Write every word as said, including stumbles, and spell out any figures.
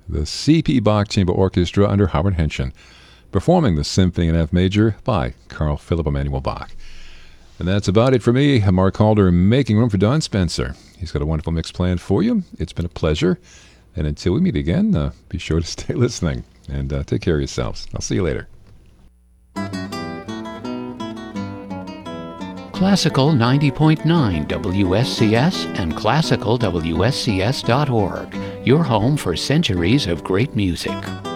the C P Bach Chamber Orchestra under Howard Henshin, performing the Symphony in F Major by Carl Philipp Emanuel Bach. And that's about it for me. Mark Halder, making room for Don Spencer. He's got a wonderful mix planned for you. It's been a pleasure. And until we meet again, uh, be sure to stay listening and uh, take care of yourselves. I'll see you later. Classical ninety point nine W S C S and classical W S C S dot org, your home for centuries of great music.